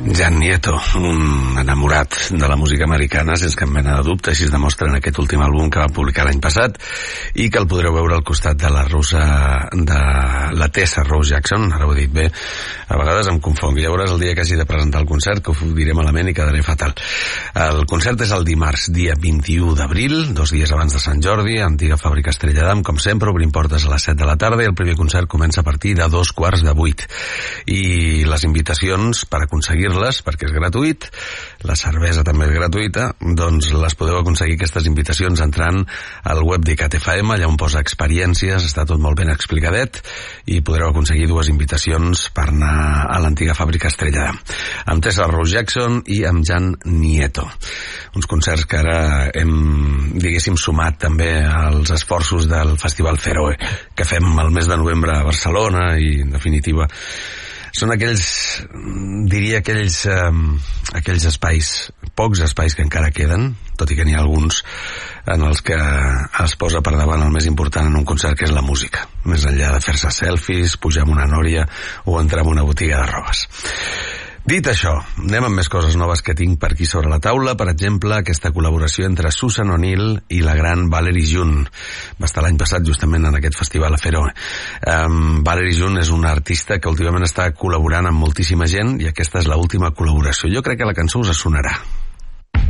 Jan Nieto, un enamorat de la música americana, sense cap mena de dubte, així es demostra en aquest últim àlbum que va publicar l'any passat i que el podreu veure al costat de la russa, de la Tessa Rose Jackson, ara ho he dit bé, a vegades em confonc, ja veuràs el dia que hagi de presentar el concert que ho diré malament i quedaré fatal. El concert és el dimarts, dia 21 d'abril, 2 dies abans de Sant Jordi, antiga fàbrica Estrella d'Am, com sempre, obrim portes a les 7 de la tarda i el primer concert comença a partir de 2:15. I les invitacions per aconseguir-les, perquè és gratuït, la cervesa també és gratuïta, doncs les podeu aconseguir aquestes invitacions entrant al web d'ICAT FM, allà on posa experiències, està tot molt ben explicadet i podreu aconseguir 2 invitacions per anar a l'antiga fàbrica Estrella d'Am, amb Tessa Rose Jackson i amb Jan Nieto. Uns concerts que ara hem, diguéssim, sumat també als esforços del Festival Feroe que fem el mes de novembre a Barcelona i, en definitiva, són aquells, diria, aquells espais, pocs espais que encara queden, tot i que n'hi ha alguns en els que es posa per davant el més important en un concert, que és la música, més enllà de fer-se selfies, pujar amb una nòria o entrar en una botiga de robes. Dit això, anem amb més coses noves que tinc per aquí sobre la taula. Per exemple, aquesta col·laboració entre Susan O'Neill i la gran Valerie June. Va estar l'any passat justament en aquest festival a Feroe. Valerie June és una artista que últimament està col·laborant amb moltíssima gent i aquesta és l'última col·laboració. Jo crec que la cançó us sonarà.